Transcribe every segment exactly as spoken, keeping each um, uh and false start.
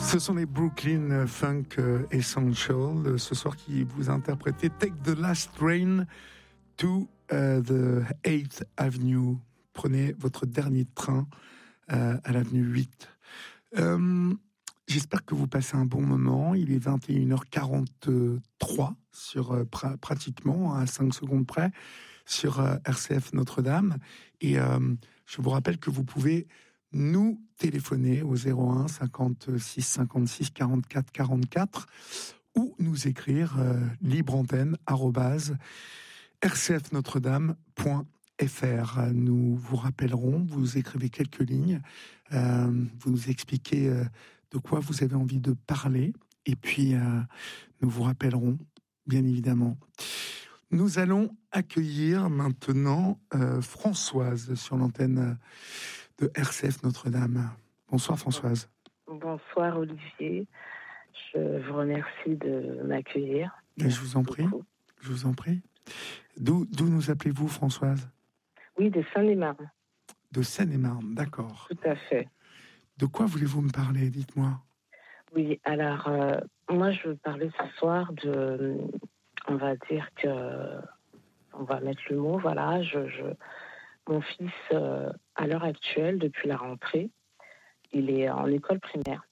Ce sont les Brooklyn Funk Essential, ce soir qui vous interprétez Take the Last Train to uh, the eighth Avenue. Prenez votre dernier train uh, à l'avenue huit. Um, j'espère que vous passez un bon moment. Il est vingt et une heures quarante-trois, sur, euh, pra- pratiquement à cinq secondes près, sur euh, R C F Notre-Dame. Et euh, je vous rappelle que vous pouvez nous téléphoner au zéro un cinquante-six cinquante-six quarante-quatre quarante-quatre ou nous écrire euh, libreantenne arobase r c f notre dame point f r. Nous vous rappellerons, vous écrivez quelques lignes, euh, vous nous expliquez euh, de quoi vous avez envie de parler, et puis euh, nous vous rappellerons, bien évidemment. Nous allons accueillir maintenant euh, Françoise sur l'antenne de R C F Notre-Dame. Bonsoir Françoise. Bonsoir Olivier, je vous remercie de m'accueillir. Et je vous en prie, je vous en prie. D'où, d'où nous appelez-vous Françoise ? Oui, de Seine-et-Marne. De Seine-et-Marne, d'accord. Tout à fait. De quoi voulez-vous me parler, dites-moi ? Oui, alors euh, moi je veux parler ce soir de, on va dire que, on va mettre le mot, voilà, je, je, mon fils euh, à l'heure actuelle, depuis la rentrée, il est en école primaire.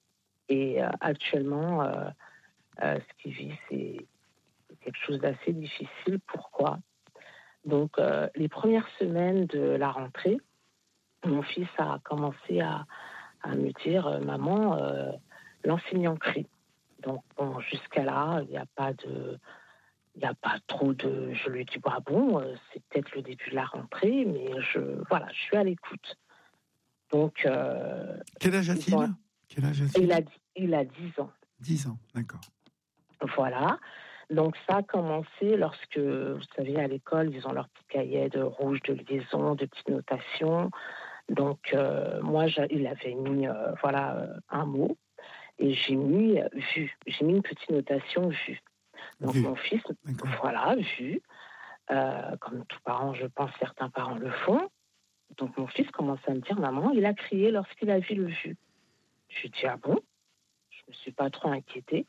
Et euh, actuellement, euh, euh, ce qu'il vit, c'est quelque chose d'assez difficile. Pourquoi ? Donc, euh, les premières semaines de la rentrée, mon fils a commencé à, à me dire euh, « Maman, euh, l'enseignant crie ». Donc, bon, jusqu'à là, il n'y a pas de... Il n'y a pas trop de... Je lui dis « Bah bon, euh, c'est peut-être le début de la rentrée, mais je, voilà, je suis à l'écoute ». Donc... Euh, Quel âge a-t-il ? ont... Quel âge a-t-il ? il a, il a dix ans. dix ans, d'accord. Voilà. Donc ça a commencé lorsque, vous savez, à l'école, ils ont leur petit cahier de rouge, de liaison, de petites notations. Donc euh, moi, il avait mis euh, voilà, euh, un mot et j'ai mis euh, vu. J'ai mis une petite notation vue. Donc Vu. mon fils, D'accord. voilà, vu. Euh, comme tous parents, je pense, certains parents le font. Donc mon fils commence à me dire, maman, il a crié lorsqu'il a vu le vu. Je lui dis, ah bon ? Je ne me suis pas trop inquiétée.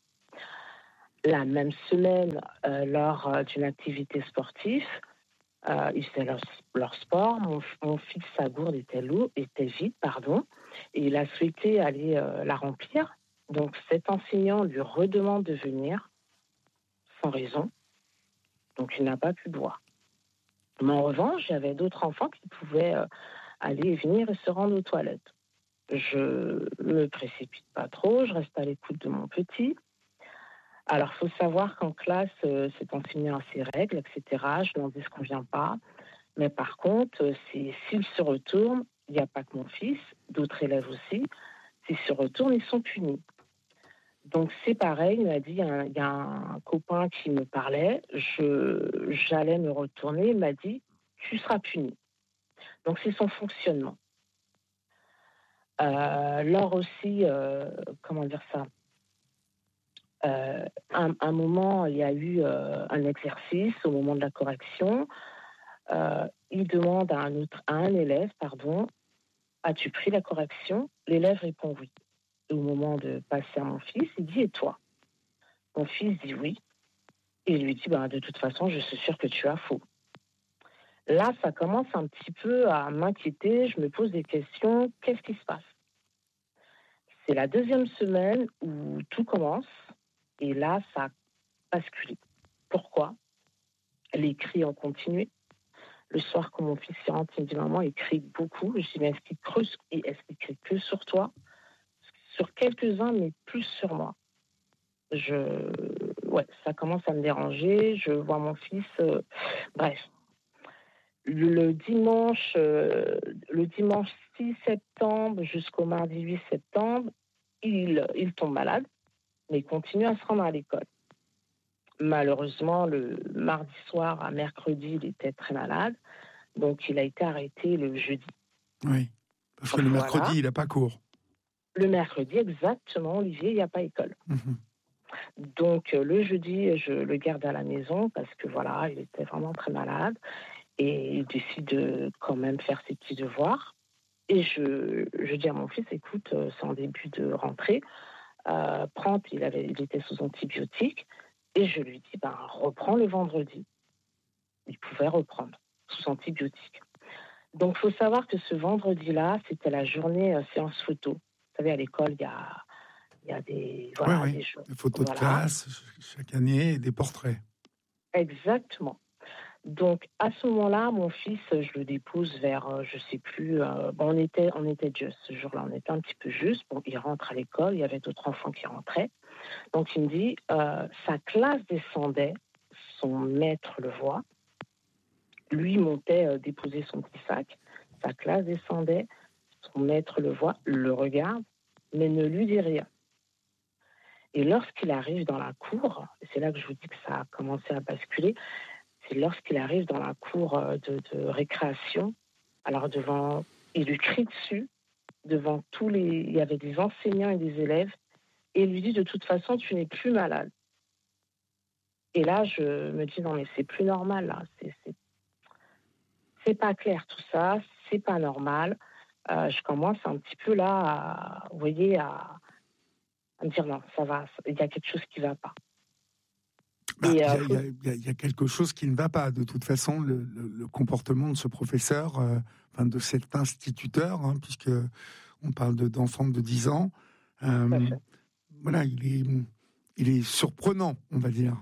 La même semaine, euh, lors euh, d'une activité sportive, euh, ils faisaient leur, leur sport. Mon, mon fils, sa gourde était lourde, était vide, pardon, et il a souhaité aller euh, la remplir. Donc, cet enseignant lui redemande de venir, sans raison. Donc, il n'a pas pu boire. Mais en revanche, j'avais d'autres enfants qui pouvaient euh, aller et venir et se rendre aux toilettes. Je me précipite pas trop, je reste à l'écoute de mon petit. Alors, il faut savoir qu'en classe, euh, cet enseignant a ses règles, et cetera. Je n'en disconviens pas. Mais par contre, euh, si, s'il se retourne, il n'y a pas que mon fils, d'autres élèves aussi, s'ils se retournent, ils sont punis. Donc, c'est pareil, il m'a dit, il y a un, il y a un copain qui me parlait, je, j'allais me retourner, il m'a dit, tu seras puni. Donc, c'est son fonctionnement. Euh, lors aussi, euh, comment dire ça ? Euh, un, un moment, il y a eu euh, un exercice au moment de la correction. Euh, il demande à un, autre, à un élève, pardon, as-tu pris la correction ? L'élève répond oui. Et au moment de passer à mon fils, il dit, et toi ? Mon fils dit oui. Et il lui dit, bah, de toute façon, je suis sûre que tu as faux. Là, ça commence un petit peu à m'inquiéter. Je me pose des questions. Qu'est-ce qui se passe ? C'est la deuxième semaine où tout commence. Et là, ça a basculé. Pourquoi ? Les cris ont continué. Le soir, quand mon fils rentre, il me dit, maman, il crie beaucoup. Je dis, mais est-ce qu'il creuse et est-ce qu'il crie que sur toi ? Sur quelques-uns, mais plus sur moi. Je... Ouais, ça commence à me déranger. Je vois mon fils... Euh... Bref. Le dimanche, euh, le dimanche six septembre jusqu'au mardi huit septembre, il, il tombe malade, mais il continue à se rendre à l'école. Malheureusement, le mardi soir à mercredi, il était très malade, donc il a été arrêté le jeudi. Oui, parce que le Voilà. mercredi, il n'a pas cours. Le mercredi, exactement, Olivier, il n'y a pas école. Mmh. Donc le jeudi, je le garde à la maison parce que voilà, il était vraiment très malade et il décide de quand même faire ses petits devoirs. Et je, je dis à mon fils, écoute, euh, c'est en début de rentrée, euh, prends, il, avait, il était sous antibiotiques, et je lui dis, ben, reprends le vendredi. Il pouvait reprendre sous antibiotiques. Donc, il faut savoir que ce vendredi-là, c'était la journée euh, séance photo. Vous savez, à l'école, il y a, il y a des, Oui, voilà, oui. des choses. Des photos de Voilà, classe chaque année et des portraits. exactement. Donc, à ce moment-là, mon fils, je le dépose vers, euh, je sais plus, euh, bon, on était, on était juste, ce jour-là, on était un petit peu juste. Bon, il rentre à l'école, il y avait d'autres enfants qui rentraient. Donc, il me dit, euh, sa classe descendait, son maître le voit, lui montait euh, déposer son petit sac, sa classe descendait, son maître le voit, le regarde, mais ne lui dit rien. Et lorsqu'il arrive dans la cour, c'est là que je vous dis que ça a commencé à basculer, c'est lorsqu'il arrive dans la cour de, de récréation, alors devant, il lui crie dessus, devant tous les, il y avait des enseignants et des élèves, et il lui dit de toute façon, tu n'es plus malade. Et là, je me dis non mais c'est plus normal, là. C'est, c'est, c'est pas clair tout ça, c'est pas normal. Euh, je commence un petit peu là, à, vous voyez, à, à me dire non, ça va, il y a quelque chose qui va pas. Bah, Et il euh, y, faut... y, y, y a quelque chose qui ne va pas. De toute façon, le, le, le comportement de ce professeur, euh, enfin de cet instituteur, hein, puisque on parle de, d'enfants de dix ans, euh, voilà, il est, il est surprenant, on va dire.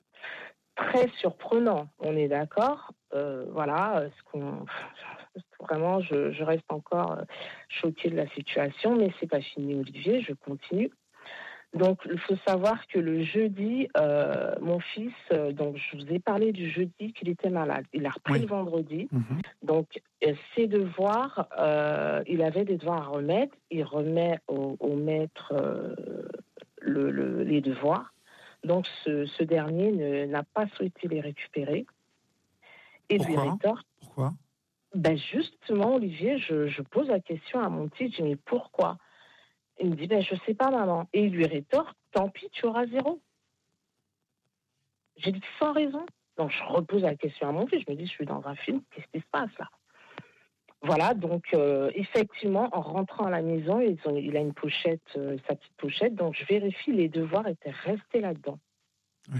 Très surprenant, on est d'accord. Euh, voilà, ce qu'on... Vraiment, je, je reste encore choquée de la situation, mais c'est pas fini, Olivier, je continue. Donc, il faut savoir que le jeudi, euh, mon fils, euh, donc je vous ai parlé du jeudi qu'il était malade. Il a repris Oui. le vendredi. Mmh. Donc, euh, ses devoirs, euh, il avait des devoirs à remettre. Il remet au, au maître euh, le, le, les devoirs. Donc, ce, ce dernier ne, n'a pas souhaité les récupérer. Et Pourquoi lui rétorque. Pourquoi Ben justement, Olivier, je, je pose la question à mon petit, je dis, mais pourquoi? Il me dit, ben je sais pas, maman. Et il lui rétorque, tant pis, tu auras zéro. J'ai dit, sans raison. Donc, je repose la question à mon fils, je me dis, je suis dans un film, qu'est-ce qui se passe là? Voilà, donc euh, effectivement, en rentrant à la maison, ils ont, il a une pochette, euh, sa petite pochette, donc je vérifie, les devoirs étaient restés là-dedans. Oui.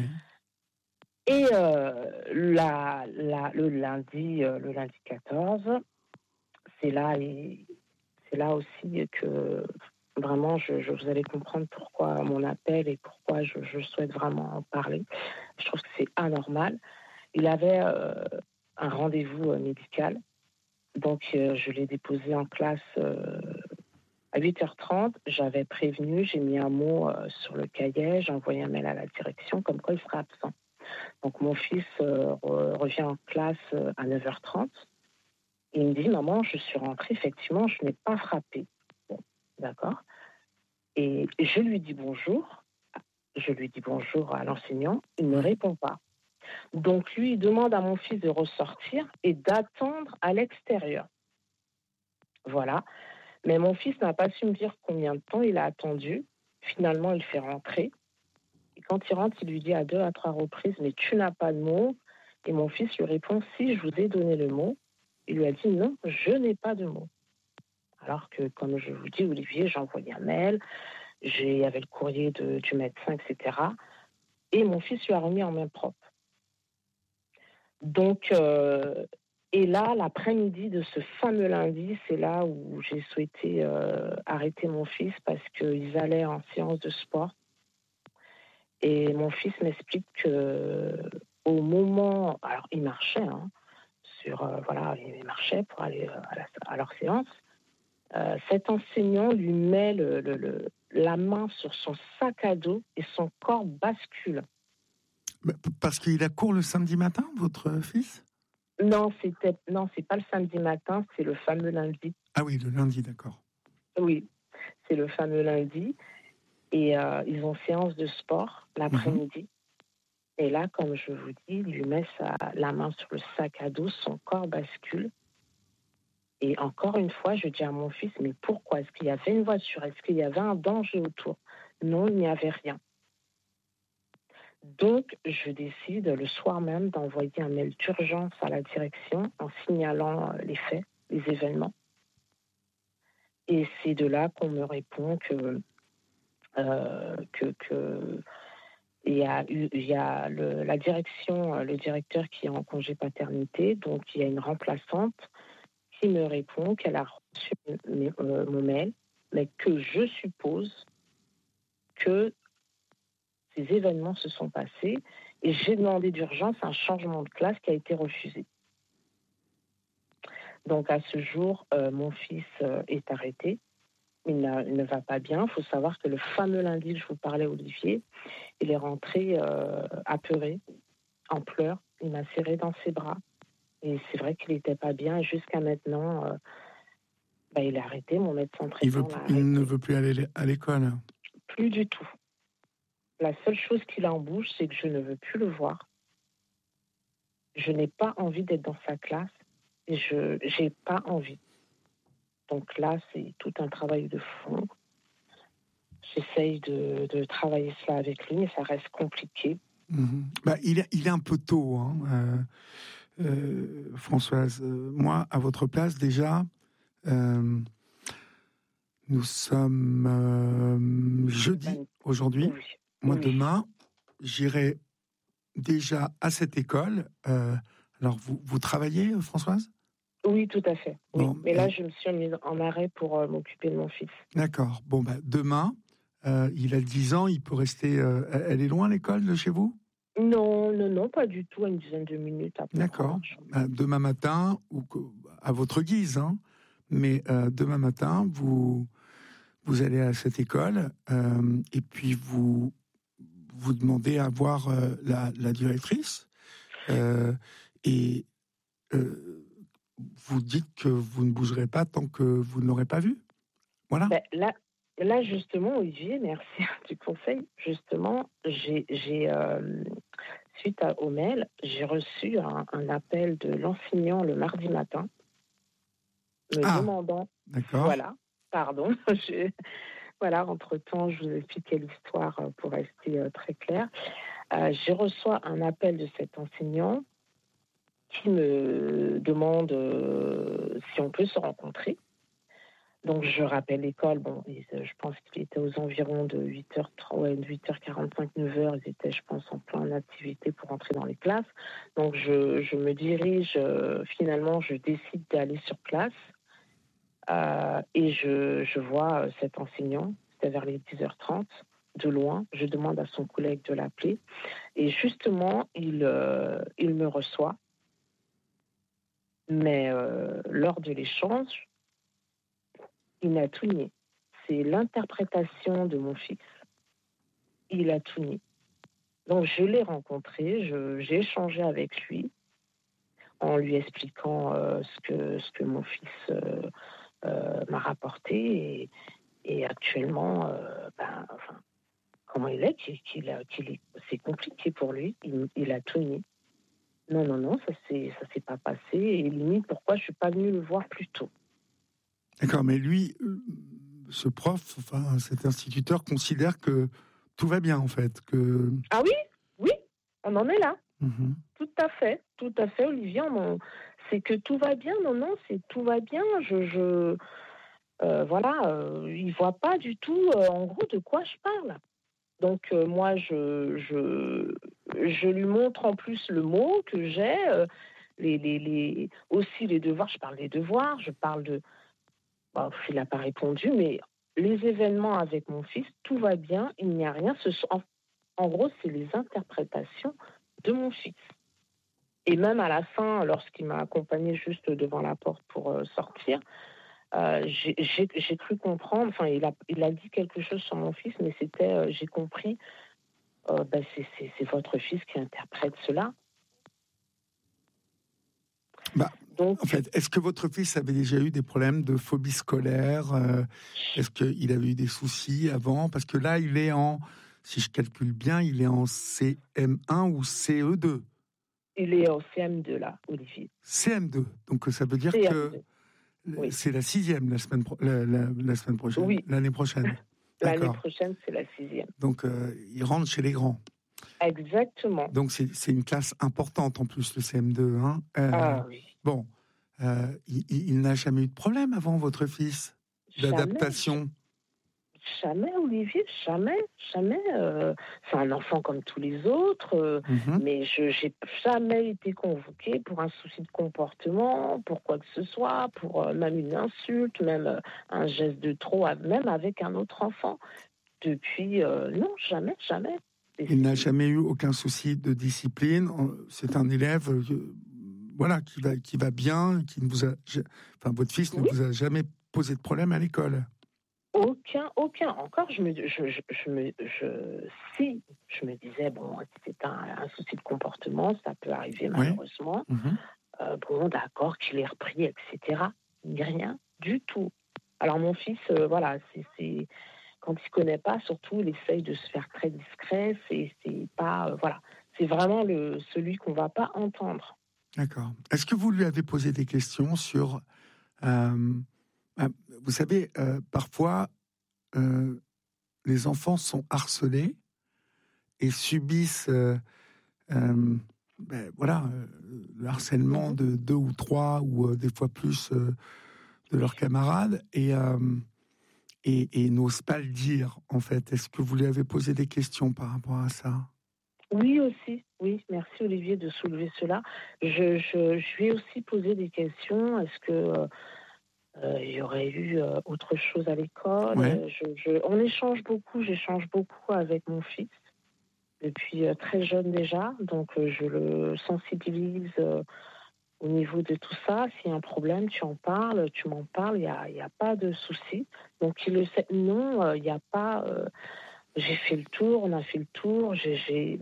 Et euh, la, la, le lundi, euh, le lundi quatorze, c'est là, et, c'est là aussi que vraiment, je, je, vous allez comprendre pourquoi mon appel et pourquoi je, je souhaite vraiment en parler. Je trouve que c'est anormal. Il avait euh, un rendez-vous euh, médical, donc euh, je l'ai déposé en classe euh, à huit heures trente. J'avais prévenu, j'ai mis un mot euh, sur le cahier, j'ai envoyé un mail à la direction comme quoi il sera absent. Donc mon fils euh, re- revient en classe euh, à neuf heures trente. Il me dit, maman, je suis rentrée, effectivement, je n'ai pas frappé. Bon, d'accord. Et je lui dis bonjour. Je lui dis bonjour à l'enseignant. Il ne répond pas. Donc lui, il demande à mon fils de ressortir et d'attendre à l'extérieur. Voilà. Mais mon fils n'a pas su me dire combien de temps il a attendu. Finalement, il fait rentrer. Et quand il rentre, il lui dit à deux, à trois reprises, mais tu n'as pas de mots. Et mon fils lui répond, si, je vous ai donné le mot. Il lui a dit, non, je n'ai pas de mots. Alors que, comme je vous dis, Olivier, j'ai envoyé un mail, il y avait le courrier de, du médecin, et cetera. Et mon fils lui a remis en main propre. Donc, euh, et là, l'après-midi de ce fameux lundi, c'est là où j'ai souhaité euh, arrêter mon fils parce qu'ils allaient en séance de sport. Et mon fils m'explique qu'au moment... Alors, il marchait, hein, sur, euh, voilà, il marchait pour aller à, la, à leur séance. Euh, cet enseignant lui met le, le, le, la main sur son sac à dos et son corps bascule. Parce qu'il a cours le samedi matin, votre fils ? Non, c'était, non, c'est pas le samedi matin, c'est le fameux lundi. Ah oui, le lundi, d'accord. Oui, c'est le fameux lundi. Et euh, ils ont séance de sport l'après-midi. Mmh. Et là, comme je vous dis, il lui met sa, la main sur le sac à dos, son corps bascule. Et encore une fois, je dis à mon fils, mais pourquoi? Est-ce qu'il y avait une voiture? Est-ce qu'il y avait un danger autour? Non, il n'y avait rien. Donc, je décide le soir même d'envoyer un mail d'urgence à la direction en signalant les faits, les événements. Et c'est de là qu'on me répond que, euh, que, que il y a, eu, il y a le, la direction, le directeur qui est en congé paternité, donc il y a une remplaçante qui me répond qu'elle a reçu mes, euh, mon mail, mais que je suppose que ces événements se sont passés et j'ai demandé d'urgence un changement de classe qui a été refusé. Donc à ce jour, euh, mon fils euh, est arrêté. Il, il ne va pas bien. Il faut savoir que le fameux lundi que je vous parlais, Olivier, il est rentré euh, apeuré, en pleurs. Il m'a serré dans ses bras. Et c'est vrai qu'il n'était pas bien. Jusqu'à maintenant, euh, bah, il est arrêté. Mon médecin traitant il, veut, l'a arrêté. Il ne veut plus aller à l'école. Plus du tout. La seule chose qu'il a en bouche, c'est que je ne veux plus le voir. Je n'ai pas envie d'être dans sa classe. Et je n'ai pas envie. Donc là, c'est tout un travail de fond. J'essaye de, de travailler cela avec lui, mais ça reste compliqué. Mmh. Bah, il, est, il est un peu tôt, hein, euh, euh, Françoise. Euh, moi, à votre place, déjà, euh, nous sommes euh, jeudi aujourd'hui. Oui. Moi, oui. demain, j'irai déjà à cette école. Euh, alors, vous, vous travaillez, Françoise ? Oui, tout à fait. Oui. Bon, mais là, et... je me suis mise en arrêt pour euh, m'occuper de mon fils. D'accord. Bon, bah, demain, euh, il a dix ans, il peut rester... Euh, elle est loin, l'école, de chez vous ? Non, non, non, pas du tout, à une dizaine de minutes après. D'accord. Euh, demain matin, ou à votre guise, hein, mais euh, demain matin, vous, vous allez à cette école euh, et puis vous, vous demandez à voir euh, la, la directrice euh, et euh, vous dites que vous ne bougerez pas tant que vous ne l'aurez pas vu. Voilà. Ben, là, là, justement, Olivier, merci du conseil. Justement, j'ai, j'ai euh, suite à, au mail, j'ai reçu un, un appel de l'enseignant le mardi matin, me ah, demandant... D'accord. Voilà, pardon. je, voilà, entre-temps, je vous expliquais l'histoire pour rester euh, très clair. Euh, je reçois un appel de cet enseignant qui me demande euh, si on peut se rencontrer. Donc, je rappelle l'école. Bon, je pense qu'il était aux environs de huit heures quarante-cinq, neuf heures. Ils étaient, je pense, en pleine activité pour entrer dans les classes. Donc, je, je me dirige. Euh, finalement, je décide d'aller sur place. Euh, et je, je vois cet enseignant. C'était vers les dix heures trente. De loin, je demande à son collègue de l'appeler. Et justement, il, euh, il me reçoit. Mais euh, lors de l'échange, il n'a tout nié. C'est l'interprétation de mon fils. Il a tout nié. Donc, je l'ai rencontré, je, j'ai échangé avec lui en lui expliquant euh, ce, que, ce que mon fils euh, euh, m'a rapporté. Et, et actuellement, euh, ben, enfin, comment il est, qu'il, qu'il a, qu'il est, c'est compliqué pour lui. Il, il a tout nié. Non, non, non, ça ne s'est pas passé. Et limite, pourquoi je ne suis pas venue le voir plus tôt. D'accord, mais lui, ce prof, enfin, cet instituteur considère que tout va bien, en fait. Que... Ah oui, oui, on en est là. Mmh. Tout à fait, tout à fait, Olivier. On, c'est que tout va bien. Non, non, c'est tout va bien. Je, je euh, voilà, euh, il voit pas du tout, euh, en gros, de quoi je parle. Donc euh, moi, je, je, je lui montre en plus le mot que j'ai, euh, les, les, les, aussi les devoirs. Je parle des devoirs, je parle de. Bon, il n'a pas répondu, mais les événements avec mon fils, tout va bien, il n'y a rien. Ce sont, en, en gros, c'est les interprétations de mon fils. Et même à la fin, lorsqu'il m'a accompagné juste devant la porte pour euh, sortir, euh, j'ai, j'ai, j'ai cru comprendre, enfin, il a, il a dit quelque chose sur mon fils, mais c'était, euh, j'ai compris, euh, ben, c'est, c'est, c'est votre fils qui interprète cela. Bah, Donc, en fait, est-ce que votre fils avait déjà eu des problèmes de phobie scolaire euh, Est-ce qu'il avait eu des soucis avant? Parce que là, il est en, si je calcule bien, il est en C M un ou C E deux. Il est au C M deux, là, Olivier. C M deux. Donc, ça veut dire C M deux. Que oui. C'est la sixième la semaine, pro- la, la, la semaine prochaine. Oui. L'année prochaine. L'année prochaine, c'est la sixième. Donc, euh, il rentre chez les grands. Exactement. Donc, c'est, c'est une classe importante en plus, le C M deux. Hein. Euh, ah oui. Bon, euh, il, il n'a jamais eu de problème avant, votre fils? d'adaptation. Jamais, Olivier, jamais, jamais. Euh, c'est un enfant comme tous les autres, euh, mm-hmm. mais je n'ai jamais été convoquée pour un souci de comportement, pour quoi que ce soit, pour euh, même une insulte, même euh, un geste de trop, même avec un autre enfant. Depuis, euh, non, jamais, jamais. Et il n'a jamais eu aucun souci de discipline. C'est un élève, euh, voilà, qui va, qui va bien, qui ne vous a, enfin, votre fils oui. ne vous a jamais posé de problème à l'école. Aucun, aucun. Encore, je me, je, je, je me, je, si je me disais bon, c'est un, un souci de comportement, ça peut arriver malheureusement. Oui. Mm-hmm. Euh, bon, d'accord, qu'il ait repris, et cetera. Rien du tout. Alors mon fils, euh, voilà, c'est, c'est quand il connaît pas, surtout, il essaye de se faire très discret. C'est, c'est pas, euh, voilà, c'est vraiment le celui qu'on va pas entendre. D'accord. Est-ce que vous lui avez posé des questions sur euh, vous savez, euh, parfois, euh, les enfants sont harcelés et subissent, euh, euh, ben, voilà, euh, le harcèlement de deux ou trois ou euh, des fois plus euh, de leurs camarades et, euh, et, et n'osent pas le dire, en fait. Est-ce que vous lui avez posé des questions par rapport à ça ? Oui, aussi. Oui, merci Olivier de soulever cela. Je, je, je lui ai aussi posé des questions. Est-ce que... Euh, Euh, il y aurait eu euh, autre chose à l'école. Ouais. Euh, je, je, on échange beaucoup, j'échange beaucoup avec mon fils depuis euh, très jeune déjà, donc euh, je le sensibilise euh, au niveau de tout ça. S'il y a un problème, tu en parles, tu m'en parles, il n'y a, y a pas de souci. Donc il le sait, non, il euh, n'y a pas... Euh, j'ai fait le tour, on a fait le tour, j'ai... j'ai...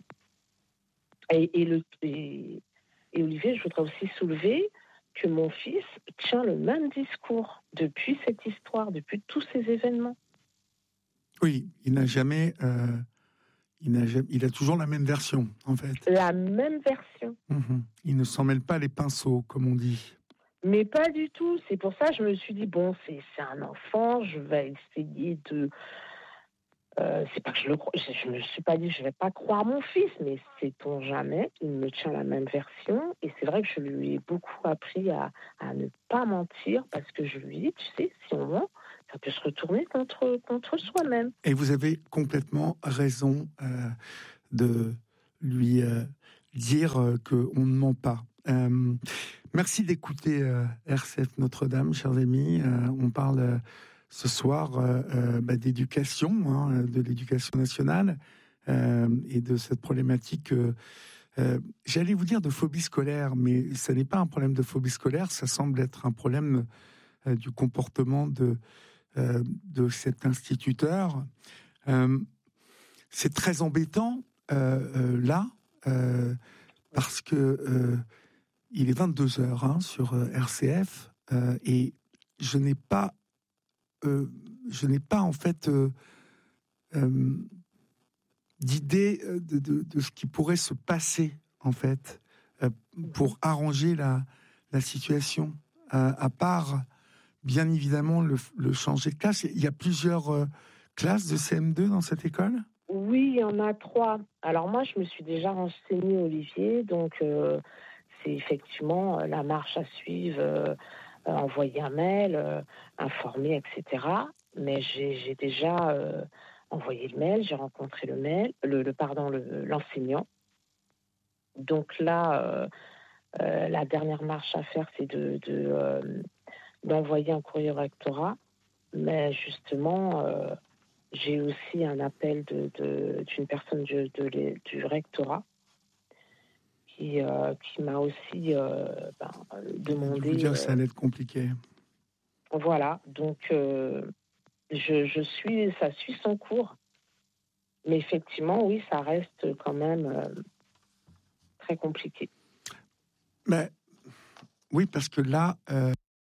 Et, et, le, et, et Olivier, je voudrais aussi soulever que mon fils tient le même discours depuis cette histoire, depuis tous ces événements. Oui, il n'a jamais, euh, il n'a jamais, il a toujours la même version, en fait. La même version. Mmh. Il ne s'en mêle pas les pinceaux, comme on dit. Mais pas du tout. C'est pour ça que je me suis dit, bon, c'est, c'est un enfant, je vais essayer de... Euh, c'est pas que je le crois, je, je me suis pas dit je vais pas croire mon fils, mais sait-on jamais, il me tient la même version et c'est vrai que je lui ai beaucoup appris à, à ne pas mentir parce que je lui dis, tu sais, si on ment, ça peut se retourner contre, contre soi-même. Et vous avez complètement raison euh, de lui euh, dire euh, qu'on ne ment pas. Euh, merci d'écouter euh, R C F Notre-Dame, chers amis. Euh, on parle... Euh, ce soir euh, euh, bah, d'éducation, hein, de l'éducation nationale euh, et de cette problématique, euh, euh, j'allais vous dire de phobie scolaire, mais ça n'est pas un problème de phobie scolaire, ça semble être un problème euh, du comportement de, euh, de cet instituteur. Euh, c'est très embêtant euh, euh, là, euh, parce que euh, il est vingt-deux heures hein, sur euh, R C F euh, et je n'ai pas Euh, je n'ai pas en fait euh, euh, d'idée de, de, de ce qui pourrait se passer en fait euh, pour arranger la, la situation, euh, à part bien évidemment le, le changer de classe. Il y a plusieurs euh, classes de C M deux dans cette école ? Oui, il y en a trois. Alors moi, je me suis déjà renseignée, Olivier, donc euh, c'est effectivement la marche à suivre. Euh, Euh, envoyer un mail, euh, informer, et cetera. Mais j'ai, j'ai déjà euh, envoyé le mail, j'ai rencontré le mail, le, le pardon, le, l'enseignant. Donc là, euh, euh, la dernière marche à faire, c'est de, de euh, d'envoyer un courrier au rectorat. Mais justement, euh, j'ai aussi un appel de, de, d'une personne de, de, de, du rectorat. Qui, euh, qui m'a aussi euh, ben, demandé... Je vous dire, euh, ça allait être compliqué. Voilà, donc euh, je, je suis, ça suit son cours. Mais effectivement, oui, ça reste quand même euh, très compliqué. Mais, oui, parce que là... Euh...